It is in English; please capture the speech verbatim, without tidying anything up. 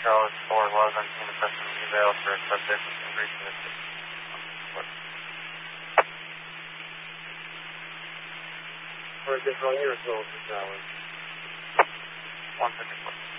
Charles four eleven, in the person eval for a subject with increase in the For additional units, Charles. one fifty-four.